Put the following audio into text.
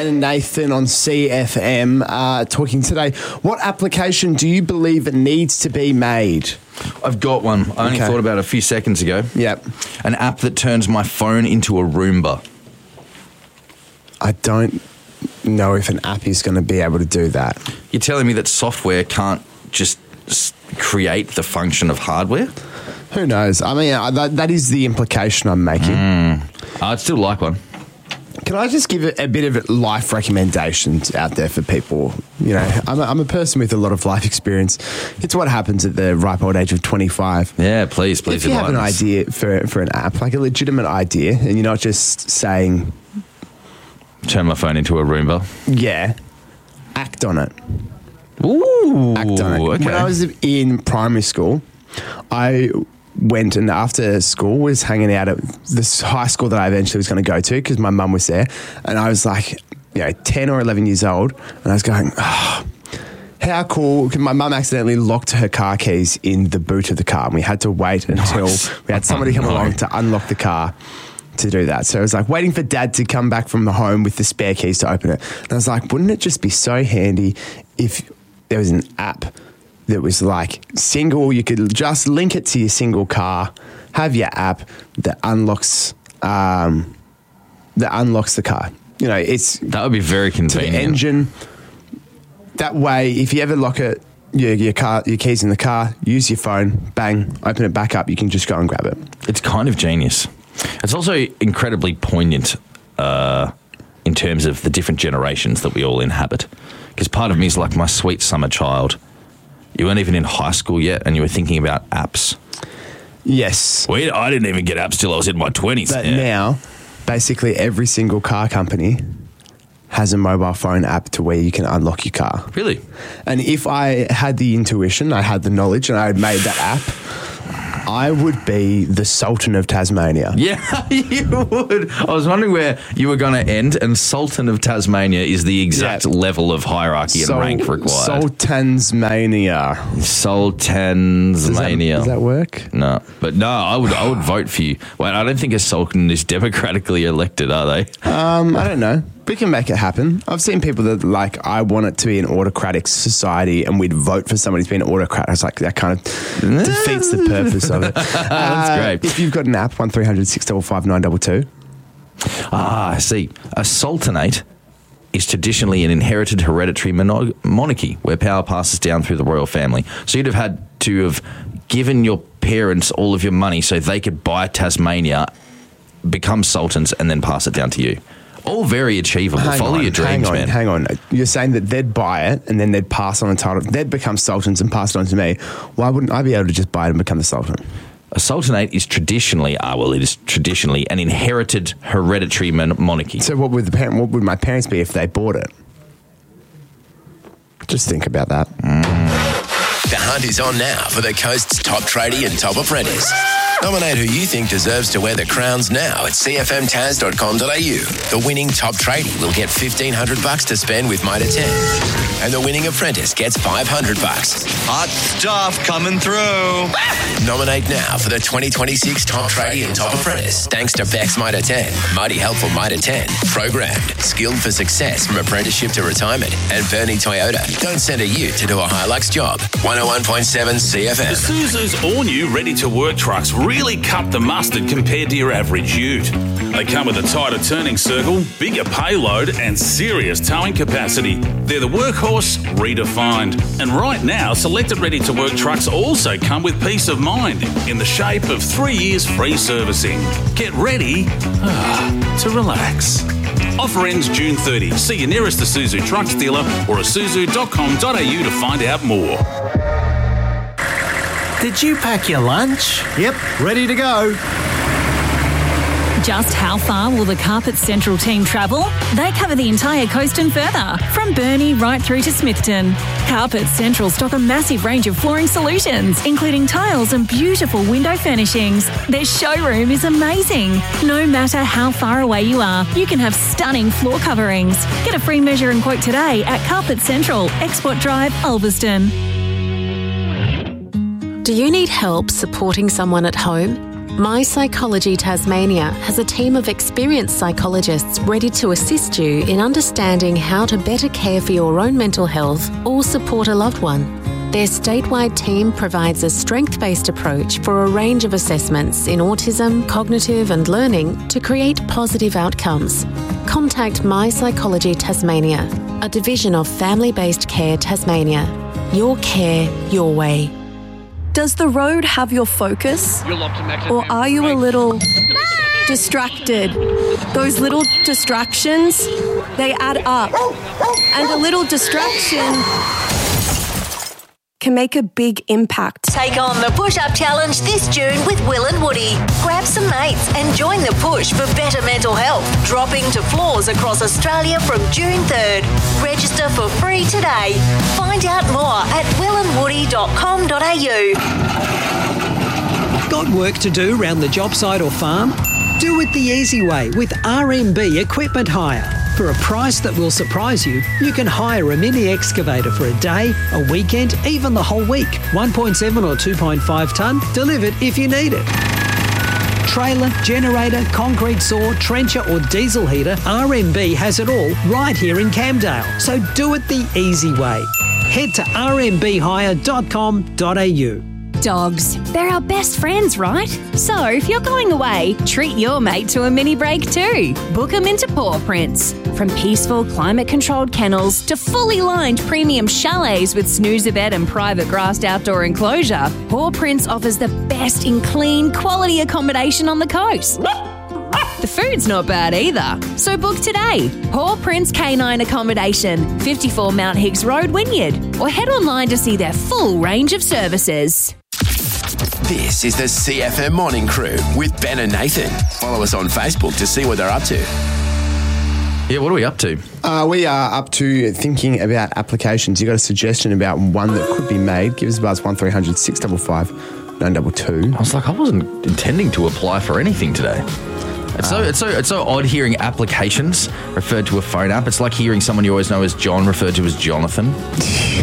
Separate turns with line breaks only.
Ben and Nathan on CFM talking today. What application do you believe needs to be made?
I've got one. I only thought about it a few seconds ago.
Yep.
An app that turns my phone into a Roomba.
I don't know if an app is going to be able to do that.
You're telling me that software can't just create the function of hardware?
Who knows? I mean, that is the implication I'm making.
I'd still like one.
Can I just give a bit of life recommendations out there for people? You know, I'm a person with a lot of life experience. It's what happens at the ripe old age of 25.
Yeah, please.
If you have an idea for an app, like a legitimate idea, and you're not just saying...
Turn my phone into a Roomba.
Yeah. Act on it.
Ooh.
Act on it.
Okay.
When I was in primary school, I went and after school was hanging out at this high school that I eventually was going to go to because my mum was there. And I was like, 10 or 11 years old. And I was going, how cool. My mum accidentally locked her car keys in the boot of the car. And we had to wait until we had somebody come along to unlock the car to do that. So it was like waiting for Dad to come back from the home with the spare keys to open it. And I was like, wouldn't it just be so handy if there was an app that was like single, you could just link it to your single car, have your app that unlocks the car.
That would be very convenient.
To the engine. That way, if you ever lock it, your keys in the car, use your phone, bang, open it back up, you can just go and grab it.
It's kind of genius. It's also incredibly poignant in terms of the different generations that we all inhabit. Because part of me is like my sweet summer child. You weren't even in high school yet and you were thinking about apps.
Yes.
I didn't even get apps till I was in my 20s.
But now, basically every single car company has a mobile phone app to where you can unlock your car.
Really?
And if I had the intuition, I had the knowledge, and I had made that app, I would be the Sultan of Tasmania.
Yeah, you would. I was wondering where you were going to end, and Sultan of Tasmania is the exact level of hierarchy and rank required.
Sultansmania.
Sultansmania.
Does that work?
No. But no, I would vote for you. Wait, I don't think a sultan is democratically elected, are they?
I don't know. We can make it happen. I've seen people that I want it to be an autocratic society and we'd vote for somebody to be an autocrat. I was like, that kind of defeats the purpose of it.
That's great.
If you've got an app, 1300 655 922.
I see. A sultanate is traditionally an inherited hereditary monarchy where power passes down through the royal family. So you'd have had to have given your parents all of your money so they could buy Tasmania, become sultans, and then pass it down to you. All very achievable. Follow your dreams, man.
Hang on. You're saying that they'd buy it and then they'd pass on the title. They'd become sultans and pass it on to me. Why wouldn't I be able to just buy it and become the sultan?
A sultanate is traditionally, an inherited hereditary monarchy.
So what would my parents be if they bought it? Just think about that.
The hunt is on now for the Coast's top tradie and top apprentice. Nominate who you think deserves to wear the crowns now at cfmtaz.com.au. The winning top tradie will get $1,500 to spend with Mitre 10. And the winning apprentice gets $500.
Hot stuff coming through.
Nominate now for the 2026 Top Tradie and Top Apprentice. Thanks to Bex Mitre 10, Mighty Helpful Mitre 10, Programmed, Skilled for Success from Apprenticeship to Retirement, and Bernie Toyota. Don't send a ute to do a Hilux job. 101.7 CFM.
Isuzu's all-new ready-to-work trucks really cut the mustard compared to your average ute. They come with a tighter turning circle, bigger payload, and serious towing capacity. They're the workhorse redefined. And right now, selected ready-to-work trucks also come with peace of mind in the shape of 3 years free servicing. Get ready to relax. Offer ends June 30. See your nearest Isuzu trucks dealer or isuzu.com.au to find out more.
Did you pack your lunch?
Yep, ready to go.
Just how far will the Carpet Central team travel? They cover the entire coast and further, from Burnie right through to Smithton. Carpet Central stock a massive range of flooring solutions, including tiles and beautiful window furnishings. Their showroom is amazing. No matter how far away you are, you can have stunning floor coverings. Get a free measure and quote today at Carpet Central, Export Drive, Ulverston.
Do you need help supporting someone at home?
My Psychology Tasmania has a team of experienced psychologists ready to assist you in understanding how to better care for your own mental health or support a loved one. Their statewide team provides a strength-based approach for a range of assessments in autism, cognitive and learning to create positive outcomes. Contact My Psychology Tasmania, a division of Family-Based Care Tasmania. Your care, your way.
Does the road have your focus? Or are you a little distracted? Those little distractions, they add up. And a little distraction can make a big impact.
Take on the Push-Up Challenge this June with Will and Woody. Grab some mates and join the push for better mental health. Dropping to floors across Australia from June 3rd. Register for free today. Find out more at willandwoody.com.au.
Got work to do round the job site or farm? Do it the easy way with RMB Equipment Hire. For a price that will surprise you, you can hire a mini excavator for a day, a weekend, even the whole week. 1.7 or 2.5 tonne, delivered if you need it. Trailer, generator, concrete saw, trencher or diesel heater, RMB has it all right here in Camdale. So do it the easy way. Head to rmbhire.com.au.
Dogs. They're our best friends, right? So if you're going away, treat your mate to a mini break too. Book them into Paw Prints. From peaceful, climate-controlled kennels to fully lined premium chalets with snoozer bed and private grassed outdoor enclosure, Paw Prints offers the best in clean, quality accommodation on the coast. The food's not bad either. So book today. Paw Prints Canine Accommodation, 54 Mount Higgs Road, Wynyard. Or head online to see their full range of services.
This is the CFM Morning Crew with Ben and Nathan. Follow us on Facebook to see what they're up to.
Yeah, what are we up to?
We are up to thinking about applications. You got a suggestion about one that could be made? Give us a buzz, 1300 655 922.
I was like, I wasn't intending to apply for anything today. It's so odd hearing applications referred to a phone app. It's like hearing someone you always know as John referred to as Jonathan.